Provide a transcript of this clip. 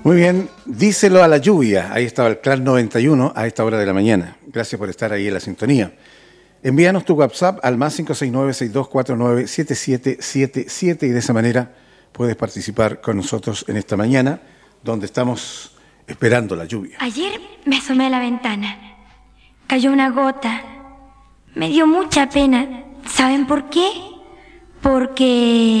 Muy bien, díselo a la lluvia. Ahí estaba el Clan 91 a esta hora de la mañana. Gracias por estar ahí en la sintonía. Envíanos tu WhatsApp al más 569-6249-7777 y de esa manera puedes participar con nosotros en esta mañana donde estamos esperando la lluvia. Ayer me asomé a la ventana. Cayó una gota. Me dio mucha pena. ¿Saben por qué? Porque